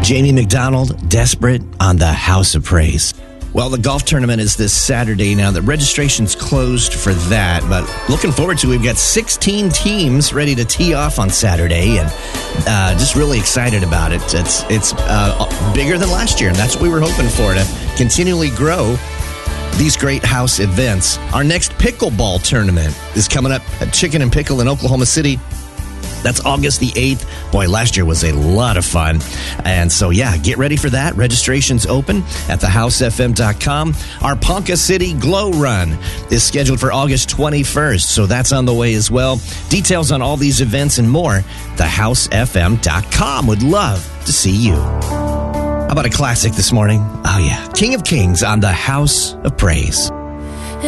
Jamie McDonald, Desperate on the House of Praise. Well, the golf tournament is this Saturday now. The registration's closed for that, but looking forward to it. We've got 16 teams ready to tee off on Saturday, and just really excited about it. It's bigger than last year, and that's what we were hoping for, to continually grow these great house events. Our next pickleball tournament is coming up at Chicken and Pickle in Oklahoma City. That's August the 8th. Boy, last year was a lot of fun. And so, yeah, get ready for that. Registration's open at thehousefm.com. Our Ponca City Glow Run is scheduled for August 21st, so that's on the way as well. Details on all these events and more, thehousefm.com. Would love to see you. How about a classic this morning? Oh, yeah. King of Kings on the House of Praise.